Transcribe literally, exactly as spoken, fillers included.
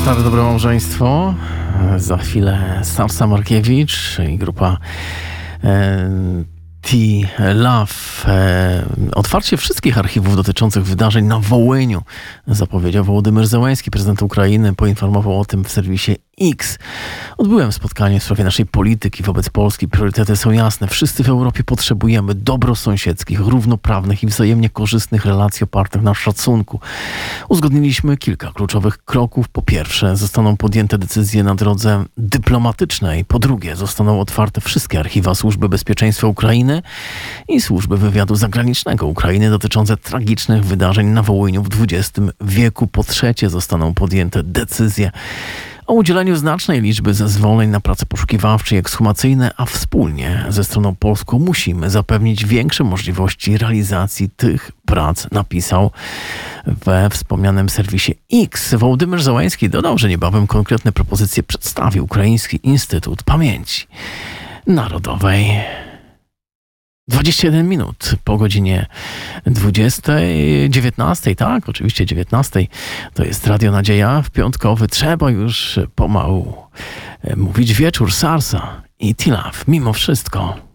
Stare Dobre Małżeństwo. Za chwilę Sarsa Markiewicz i grupa e, T-Love. E, otwarcie wszystkich archiwów dotyczących wydarzeń na Wołyniu zapowiedział Wołodymyr Zełański, prezydent Ukrainy. Poinformował o tym w serwisie X. Odbyłem spotkanie w sprawie naszej polityki wobec Polski. Priorytety są jasne. Wszyscy w Europie potrzebujemy dobrosąsiedzkich, równoprawnych i wzajemnie korzystnych relacji opartych na szacunku. Uzgodniliśmy kilka kluczowych kroków. Po pierwsze, zostaną podjęte decyzje na drodze dyplomatycznej. Po drugie, zostaną otwarte wszystkie archiwa Służby Bezpieczeństwa Ukrainy i Służby Wywiadu Zagranicznego Ukrainy dotyczące tragicznych wydarzeń na Wołyniu w dwudziestym wieku. Po trzecie, zostaną podjęte decyzje o udzieleniu znacznej liczby zezwoleń na prace poszukiwawcze i ekshumacyjne, a wspólnie ze stroną polską musimy zapewnić większe możliwości realizacji tych prac, napisał we wspomnianym serwisie X. Wołodymyr Zełański dodał, że niebawem konkretne propozycje przedstawi Ukraiński Instytut Pamięci Narodowej. dwadzieścia jeden minut po godzinie dwudziestej, dziewiętnastej, tak, oczywiście dziewiętnastej, to jest Radio Nadzieja, w piątkowy trzeba już pomału mówić wieczór Sarsa i T-Love, mimo wszystko.